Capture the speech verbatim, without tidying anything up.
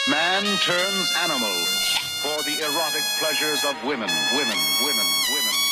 Man turns animal for the erotic pleasures of women, women, women, women.